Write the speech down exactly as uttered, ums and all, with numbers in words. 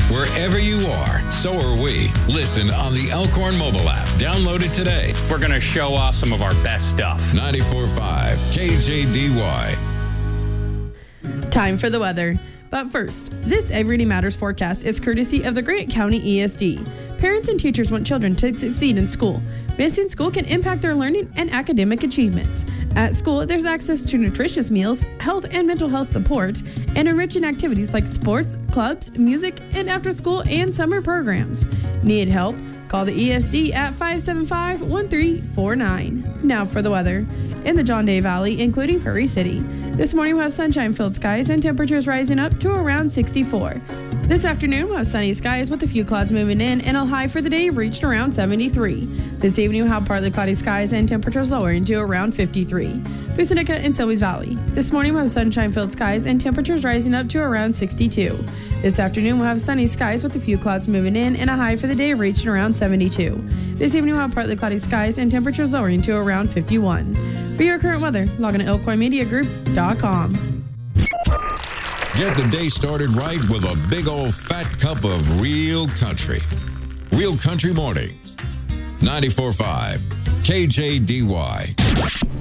Wherever you are, so are we. Listen on the Elkhorn mobile app. Download it today. We're going to show off some of our best stuff. ninety-four point five K J D Y. Time for the weather. But first, this Everyday Matters forecast is courtesy of the Grant County E S D. Parents and teachers want children to succeed in school. Missing school can impact their learning and academic achievements. At school, there's access to nutritious meals, health and mental health support, and enriching activities like sports, clubs, music, and after-school and summer programs. Need help? Call the E S D at five seven five, one three four nine. Now for the weather. In the John Day Valley, including Prairie City, this morning we'll have sunshine-filled skies and temperatures rising up to around sixty-four. This afternoon, we'll have sunny skies with a few clouds moving in, and a high for the day reached around seventy-three. This evening, we'll have partly cloudy skies and temperatures lowering to around fifty-three. Through Seneca and Silvies Valley, this morning we'll have sunshine-filled skies and temperatures rising up to around sixty-two. This afternoon, we'll have sunny skies with a few clouds moving in, and a high for the day reaching around seventy-two. This evening, we'll have partly cloudy skies and temperatures lowering to around fifty-one. For your current weather, log on to elkhorn media group dot com. Get the day started right with a big old fat cup of real country. Real Country Mornings. ninety-four point five K J D Y.